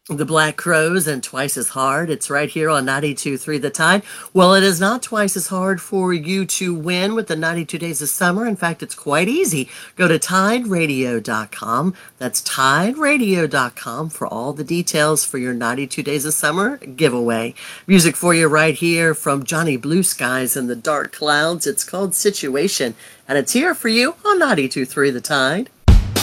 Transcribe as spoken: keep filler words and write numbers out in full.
The Black Crows and Twice as Hard. It's right here on ninety-two point three The Tide. Well, it is not twice as hard for you to win with the ninety-two Days of Summer. In fact, it's quite easy. Go to Tide Radio dot com. That's Tide Radio dot com for all the details for your ninety-two Days of Summer giveaway. Music for you right here from Johnny Blue Skies and the Dark Clouds. It's called Situation, and it's here for you on ninety-two point three The Tide.